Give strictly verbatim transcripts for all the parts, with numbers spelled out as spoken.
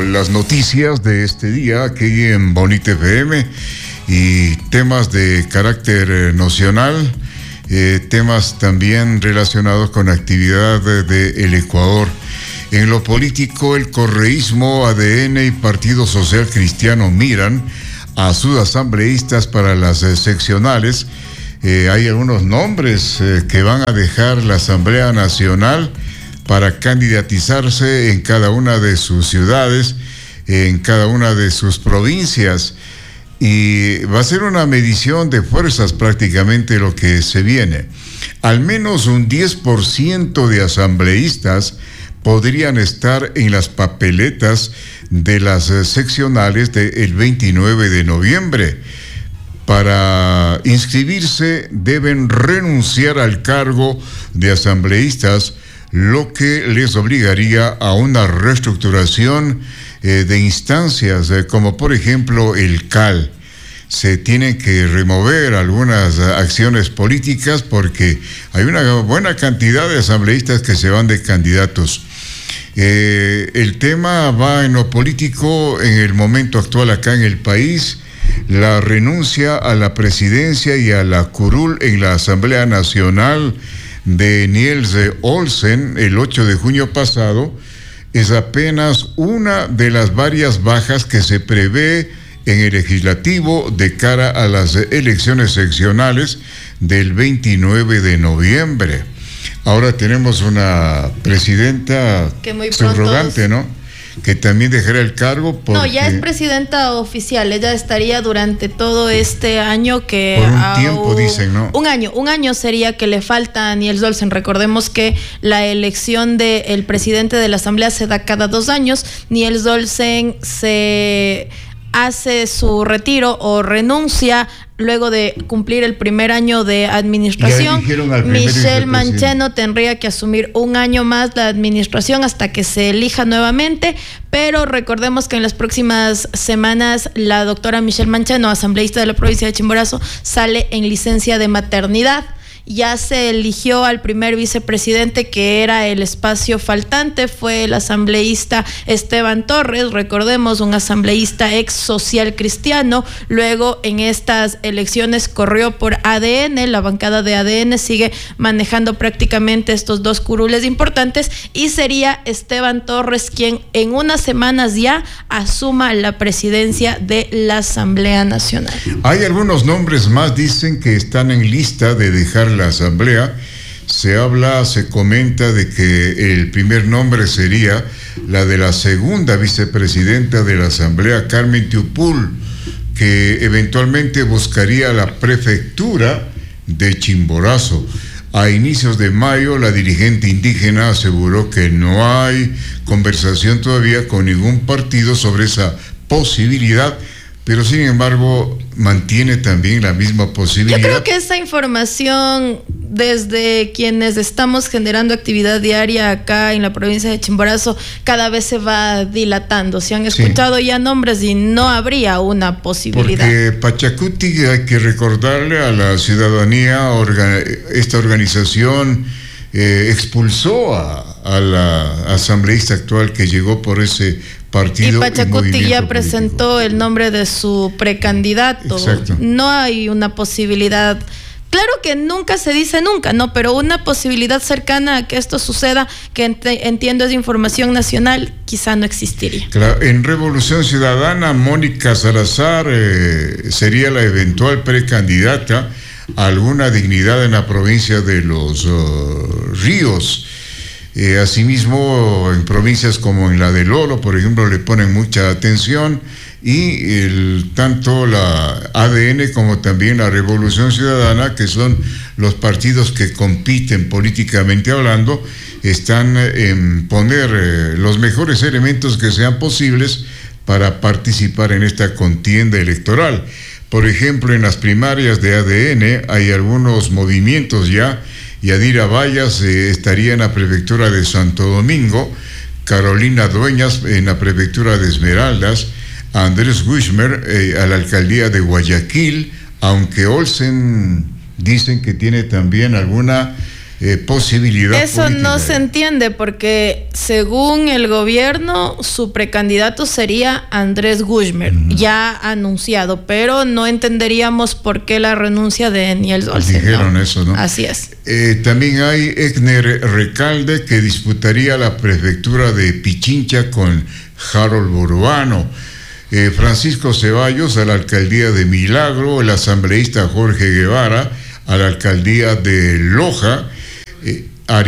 Bueno, las noticias de este día aquí en Bonita F M y temas de carácter nacional, eh, temas también relacionados con actividad del de, de Ecuador. En lo político, el correísmo, A D N y Partido Social Cristiano miran a sus asambleístas para las eh, seccionales. Eh, hay algunos nombres eh, que van a dejar la Asamblea Nacional para candidatizarse en cada una de sus ciudades, en cada una de sus provincias, y va a ser una medición de fuerzas prácticamente lo que se viene. Al menos un diez por ciento de asambleístas podrían estar en las papeletas de las seccionales del veintinueve de noviembre. Para inscribirse deben renunciar al cargo de asambleístas, lo que les obligaría a una reestructuración eh, de instancias, eh, como por ejemplo el C A L. Se tienen que remover algunas uh, acciones políticas porque hay una buena cantidad de asambleístas que se van de candidatos. Eh, el tema va en lo político en el momento actual acá en el país. La renuncia a la presidencia y a la curul en la Asamblea Nacional de Niels Olsen el ocho de junio pasado es apenas una de las varias bajas que se prevé en el legislativo de cara a las elecciones seccionales del veintinueve de noviembre. Ahora tenemos una presidenta subrogante, ¿no?, que también dejará el cargo porque... No, ya es presidenta oficial, ella estaría durante todo este año que... Por un tiempo, dicen, ¿no? Un año, un año sería que le falta a Niels Olsen. Recordemos que la elección del presidente de la Asamblea se da cada dos años. Niels Olsen se hace su retiro o renuncia luego de cumplir el primer año de administración. Michel Mancheno tendría que asumir un año más la administración hasta que se elija nuevamente, pero recordemos que en las próximas semanas la doctora Michel Mancheno, asambleísta de la provincia de Chimborazo, sale en licencia de maternidad. Ya se eligió al primer vicepresidente, que era el espacio faltante, fue el asambleísta Esteban Torres, recordemos, un asambleísta ex social cristiano. Luego en estas elecciones corrió por A D N, la bancada de A D N sigue manejando prácticamente estos dos curules importantes, y sería Esteban Torres quien en unas semanas ya asuma la presidencia de la Asamblea Nacional. Hay algunos nombres más, dicen, que están en lista de dejar la Asamblea. Se habla, se comenta de que el primer nombre sería la de la segunda vicepresidenta de la Asamblea, Carmen Tiupul, que eventualmente buscaría la prefectura de Chimborazo. A inicios de mayo, la dirigente indígena aseguró que no hay conversación todavía con ningún partido sobre esa posibilidad, pero sin embargo mantiene también la misma posibilidad. Yo creo que esa información, desde quienes estamos generando actividad diaria acá en la provincia de Chimborazo, cada vez se va dilatando. Se han escuchado sí. ya nombres y no habría una posibilidad. Porque Pachacuti, hay que recordarle a la ciudadanía, orga, esta organización eh, expulsó a, a la asambleísta actual que llegó por ese partido. Y Pachacuti ya presentó el nombre de su precandidato. Exacto. No hay una posibilidad. Claro que nunca se dice nunca, ¿no? Pero una posibilidad cercana a que esto suceda, que ent- entiendo es información nacional, quizá no existiría. Claro, en Revolución Ciudadana, Mónica Salazar eh, sería la eventual precandidata a alguna dignidad en la provincia de Los uh, Ríos. Eh, asimismo, en provincias como en la de Lolo, por ejemplo, le ponen mucha atención, y el, tanto la A D N como también la Revolución Ciudadana, que son los partidos que compiten políticamente hablando, están en poner eh, los mejores elementos que sean posibles para participar en esta contienda electoral. Por ejemplo, en las primarias de A D N hay algunos movimientos ya. Yadira Vallas eh, estaría en la prefectura de Santo Domingo, Carolina Dueñas en la prefectura de Esmeraldas, Andrés Wishmer eh, a la alcaldía de Guayaquil, aunque Olsen dicen que tiene también alguna eh, posibilidad Eso política. no se entiende porque según el gobierno su precandidato sería Andrés Guzmán, uh-huh. ya anunciado, pero no entenderíamos por qué la renuncia de Niels Olsen. Dijeron ¿no? eso, ¿no? Así es. Eh, también hay Egner Recalde que disputaría la prefectura de Pichincha con Harold Burbano. Eh, Francisco Ceballos a la alcaldía de Milagro, el asambleísta Jorge Guevara a la alcaldía de Loja, eh,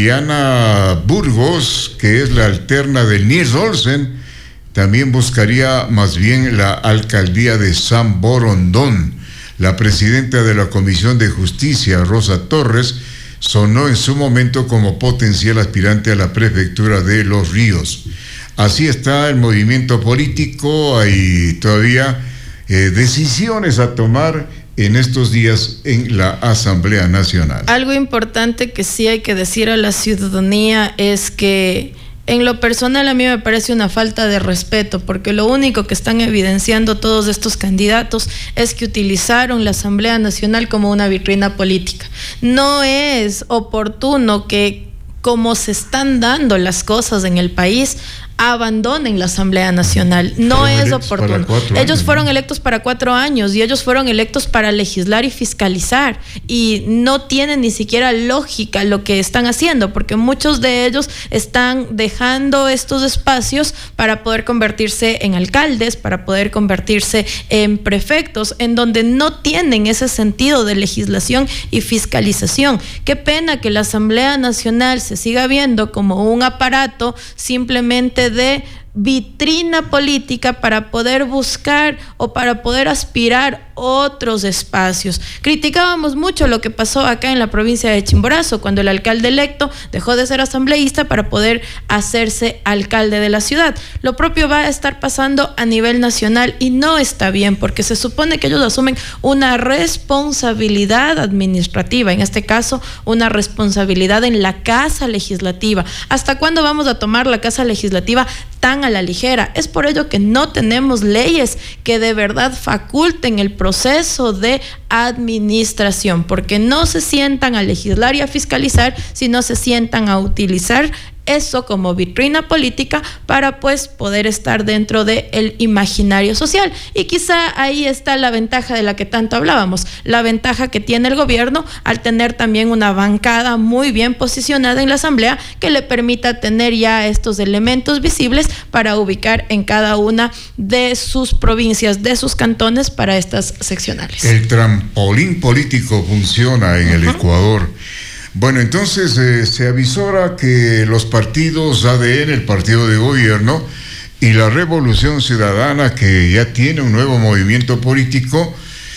Ariana Burgos, que es la alterna de Niels Olsen, también buscaría más bien la alcaldía de San Borondón. La presidenta de la Comisión de Justicia, Rosa Torres, sonó en su momento como potencial aspirante a la prefectura de Los Ríos. Así está el movimiento político, hay todavía eh, decisiones a tomar en estos días en la Asamblea Nacional. Algo importante que sí hay que decir a la ciudadanía es que en lo personal a mí me parece una falta de respeto, porque lo único que están evidenciando todos estos candidatos es que utilizaron la Asamblea Nacional como una vitrina política. No es oportuno que, como se están dando las cosas en el país, abandonen la Asamblea Nacional. No fueron es oportuno. Ellos años, fueron ¿no? electos para cuatro años y ellos fueron electos para legislar y fiscalizar, y no tienen ni siquiera lógica lo que están haciendo, porque muchos de ellos están dejando estos espacios para poder convertirse en alcaldes, para poder convertirse en prefectos, en donde no tienen ese sentido de legislación y fiscalización. Qué pena que la Asamblea Nacional se siga viendo como un aparato simplemente de vitrina política para poder buscar o para poder aspirar otros espacios. Criticábamos mucho lo que pasó acá en la provincia de Chimborazo, cuando el alcalde electo dejó de ser asambleísta para poder hacerse alcalde de la ciudad. Lo propio va a estar pasando a nivel nacional y no está bien, porque se supone que ellos asumen una responsabilidad administrativa, en este caso una responsabilidad en la Casa Legislativa. ¿Hasta cuándo vamos a tomar la Casa Legislativa tan a la ligera? Es por ello que no tenemos leyes que de verdad faculten el proceso de administración, porque no se sientan a legislar y a fiscalizar, sino se sientan a utilizar eso como vitrina política para pues poder estar dentro del imaginario social. Y quizá ahí está la ventaja de la que tanto hablábamos, la ventaja que tiene el gobierno al tener también una bancada muy bien posicionada en la Asamblea que le permita tener ya estos elementos visibles para ubicar en cada una de sus provincias, de sus cantones para estas seccionales. El trampolín político funciona en uh-huh. el Ecuador. Bueno, entonces eh, se avisora que los partidos A D N, el partido de gobierno, y la Revolución Ciudadana, que ya tiene un nuevo movimiento político,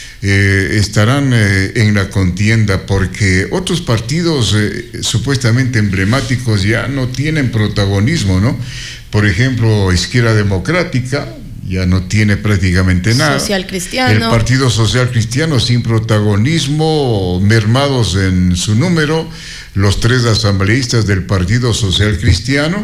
eh, estarán eh, en la contienda, porque otros partidos eh, supuestamente emblemáticos ya no tienen protagonismo, ¿no? Por ejemplo, Izquierda Democrática ya no tiene prácticamente nada. Social Cristiano. El Partido Social Cristiano sin protagonismo, mermados en su número, los tres asambleístas del Partido Social Cristiano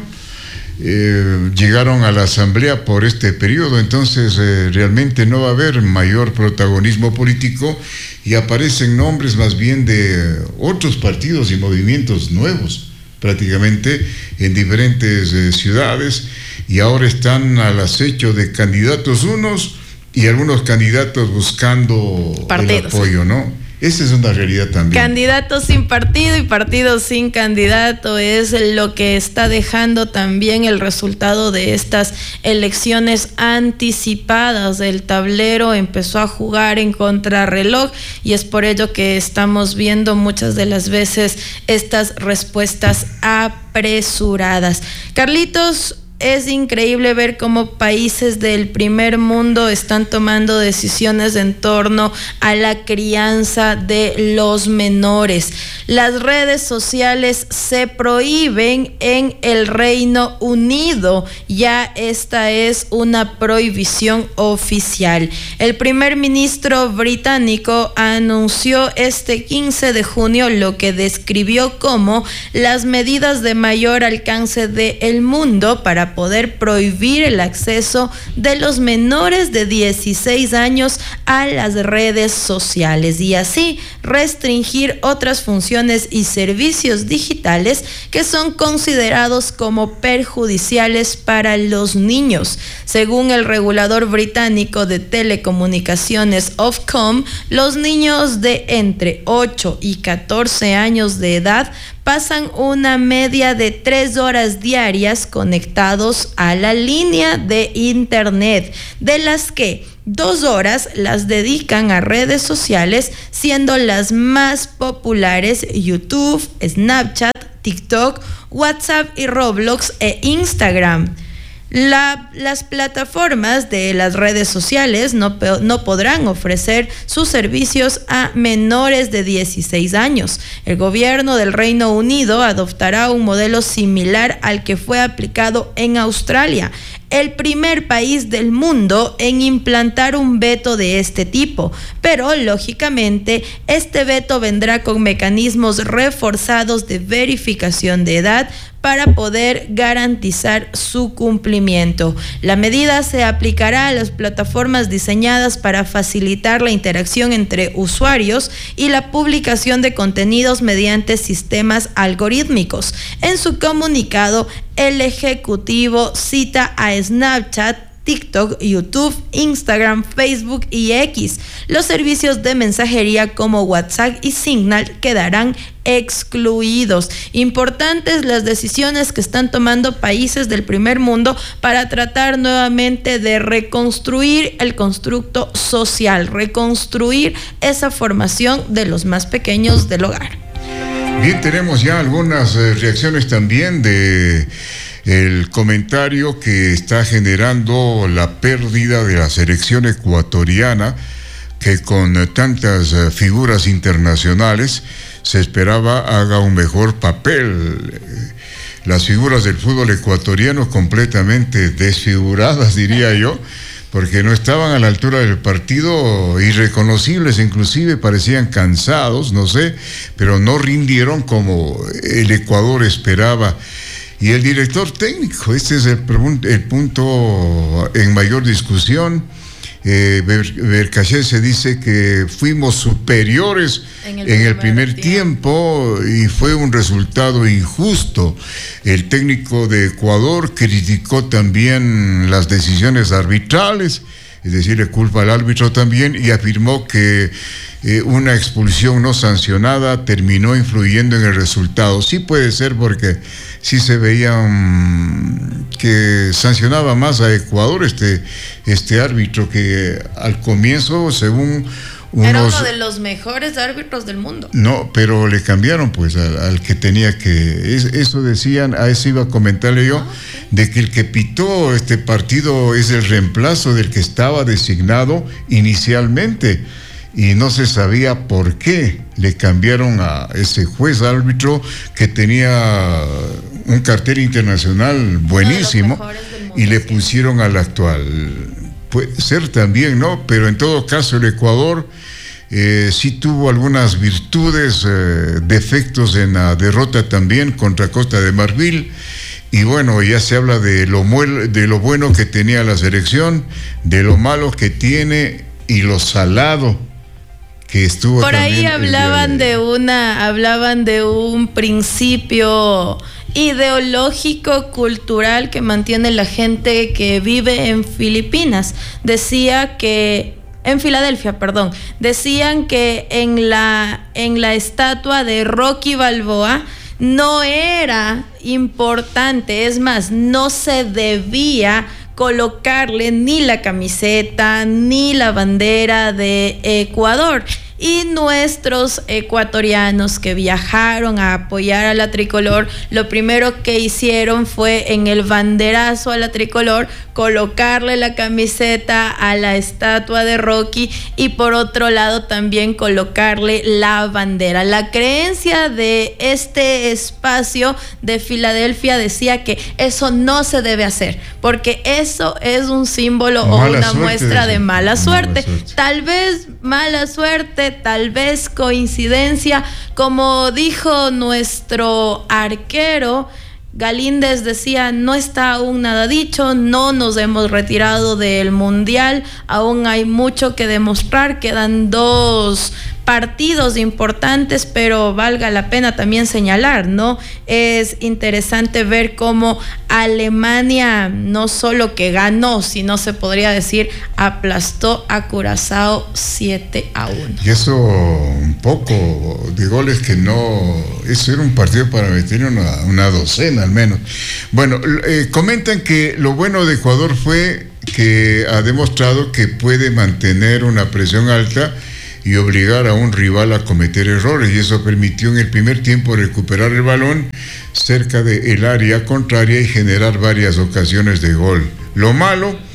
eh, llegaron a la asamblea por este periodo, entonces eh, realmente no va a haber mayor protagonismo político y aparecen nombres más bien de otros partidos y movimientos nuevos, prácticamente en diferentes eh, ciudades, y ahora están al acecho de candidatos unos y algunos candidatos buscando partidos, el apoyo, ¿no? Esa es una realidad también. Candidatos sin partido y partidos sin candidato es lo que está dejando también el resultado de estas elecciones anticipadas. El tablero empezó a jugar en contrarreloj y es por ello que estamos viendo muchas de las veces estas respuestas apresuradas. Carlitos, es increíble ver cómo países del primer mundo están tomando decisiones en torno a la crianza de los menores. Las redes sociales se prohíben en el Reino Unido. Ya esta es una prohibición oficial. El primer ministro británico anunció este quince de junio lo que describió como las medidas de mayor alcance del mundo para para poder prohibir el acceso de los menores de dieciséis años a las redes sociales y así restringir otras funciones y servicios digitales que son considerados como perjudiciales para los niños. Según el regulador británico de telecomunicaciones Ofcom, los niños de entre ocho y catorce años de edad pasan una media de tres horas diarias conectados a la línea de internet, de las que dos horas las dedican a redes sociales, siendo las más populares YouTube, Snapchat, TikTok, WhatsApp y Roblox e Instagram. La, las plataformas de las redes sociales no, no podrán ofrecer sus servicios a menores de dieciséis años. El gobierno del Reino Unido adoptará un modelo similar al que fue aplicado en Australia, el primer país del mundo en implantar un veto de este tipo, pero lógicamente este veto vendrá con mecanismos reforzados de verificación de edad para poder garantizar su cumplimiento. La medida se aplicará a las plataformas diseñadas para facilitar la interacción entre usuarios y la publicación de contenidos mediante sistemas algorítmicos. En su comunicado, el Ejecutivo cita a Snapchat, TikTok, YouTube, Instagram, Facebook y X. Los servicios de mensajería como WhatsApp y Signal quedarán excluidos. Importantes las decisiones que están tomando países del primer mundo para tratar nuevamente de reconstruir el constructo social, reconstruir esa formación de los más pequeños del hogar. Bien, tenemos ya algunas eh, reacciones también de el comentario que está generando la pérdida de la selección ecuatoriana, que con tantas uh, figuras internacionales se esperaba haga un mejor papel. Las figuras del fútbol ecuatoriano completamente desfiguradas, diría yo, porque no estaban a la altura del partido, irreconocibles, inclusive parecían cansados, no sé, pero no rindieron como el Ecuador esperaba. Y el director técnico, este es el, el punto en mayor discusión. Eh, Bercachese dice que fuimos superiores en el, en el primer tiempo. tiempo y fue un resultado injusto. El técnico de Ecuador criticó también las decisiones arbitrales, es decir, le culpa al árbitro también, y afirmó que eh, una expulsión no sancionada terminó influyendo en el resultado. Sí puede ser, porque sí se veía um, que sancionaba más a Ecuador este, este árbitro, que al comienzo, según unos... Era uno de los mejores árbitros del mundo. No, pero le cambiaron pues al, al que tenía que... Es, eso decían, a eso iba a comentarle yo, ah, okay. de que el que pitó este partido es el reemplazo del que estaba designado inicialmente. Y no se sabía por qué le cambiaron a ese juez árbitro que tenía un cartel internacional buenísimo, y le pusieron al actual. Puede ser también, ¿no? Pero en todo caso el Ecuador eh, sí tuvo algunas virtudes, eh, defectos en la derrota también contra Costa de Marfil. Y bueno, ya se habla de lo, muel, de lo bueno que tenía la selección, de lo malo que tiene y lo salado que estuvo. Por ahí hablaban de una, hablaban de un principio ideológico, cultural que mantiene la gente que vive en Filipinas. Decía que, en Filadelfia, perdón, decían que en la, en la estatua de Rocky Balboa no era importante, es más, no se debía colocarle ni la camiseta ni la bandera de Ecuador. Y nuestros ecuatorianos que viajaron a apoyar a la tricolor, lo primero que hicieron fue en el banderazo a la tricolor colocarle la camiseta a la estatua de Rocky, y por otro lado también colocarle la bandera. La creencia de este espacio de Filadelfia decía que eso no se debe hacer, porque eso es un símbolo o una muestra de mala suerte. Mala suerte. Tal vez mala suerte, tal vez coincidencia, como dijo nuestro arquero, Galíndez decía, no está aún nada dicho, no nos hemos retirado del Mundial, aún hay mucho que demostrar, quedan dos partidos importantes, pero valga la pena también señalar, ¿no? Es interesante ver cómo Alemania no solo que ganó, sino se podría decir aplastó a Curazao siete a uno. Y eso un poco de goles que no... Eso era un partido para meter una, una docena al menos. Bueno, eh, comentan que lo bueno de Ecuador fue que ha demostrado que puede mantener una presión alta y obligar a un rival a cometer errores, y eso permitió en el primer tiempo recuperar el balón cerca del área contraria y generar varias ocasiones de gol. Lo malo